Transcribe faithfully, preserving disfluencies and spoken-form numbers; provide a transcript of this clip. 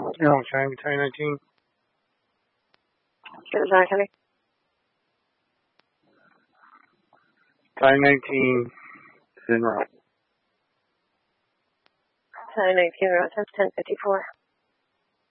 No, time, time nineteen. Get it back, honey. Time nineteen is en route. Time nineteen, route ten fifty-four.